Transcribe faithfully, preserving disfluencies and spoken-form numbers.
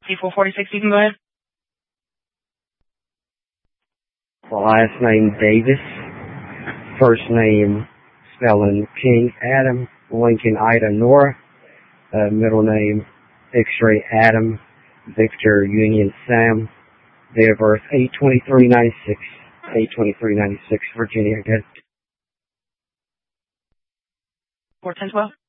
T four forty-six, you can go ahead. Last name Davis. First name spelling King Adam, Lincoln Ida Nora. Uh, middle name X-ray Adam, Victor Union Sam. Date of birth eight twenty-three ninety-six. eight twenty-three ninety-six, Virginia. Good. four ten twelve.